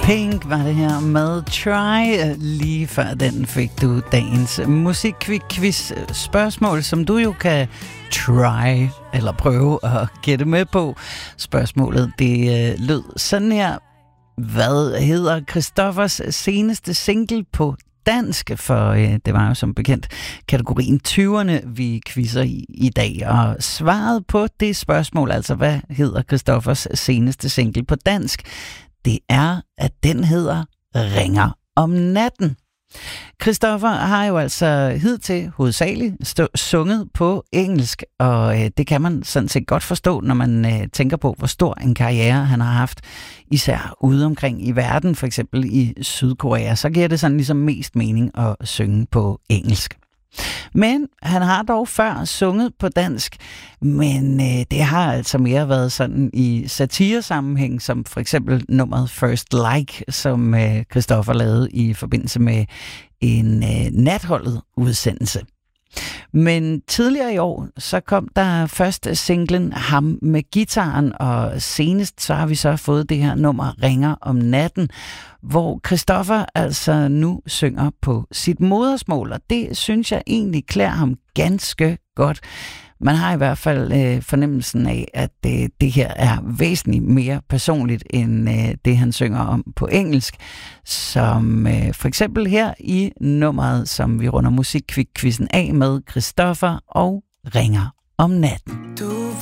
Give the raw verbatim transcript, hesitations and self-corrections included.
Pink var det her med Try. Lige før den fik du dagens musikquiz spørgsmål, som du jo kan try eller prøve at gætte med på. Spørgsmålet det lød sådan her. Hvad hedder Christoffers seneste single på dansk? For øh, det var jo som bekendt kategorien tyverne, vi quizzer i i dag. Og svaret på det spørgsmål, altså hvad hedder Christoffers seneste single på dansk, det er, at den hedder Ringer om natten. Christoffer har jo altså hidtil hovedsageligt stå, sunget på engelsk, og øh, det kan man sådan set godt forstå, når man øh, tænker på, hvor stor en karriere han har haft, især ude omkring i verden, for eksempel i Sydkorea. Så giver det sådan ligesom mest mening at synge på engelsk. Men han har dog før sunget på dansk, men øh, det har altså mere været sådan i satiresammenhæng, som for eksempel nummeret First Like, som øh, Christoffer lavede i forbindelse med en øh, natholdet udsendelse. Men tidligere i år, så kom der først singlen Ham med gitaren, og senest så har vi så fået det her nummer Ringer om natten, hvor Christoffer altså nu synger på sit modersmål, og det synes jeg egentlig klæder ham ganske godt. Man har i hvert fald øh, fornemmelsen af, at øh, det her er væsentligt mere personligt, end øh, det han synger om på engelsk. Som øh, for eksempel her i nummeret, som vi runder musikquizzen af med Christoffer og Ringer om natten. Du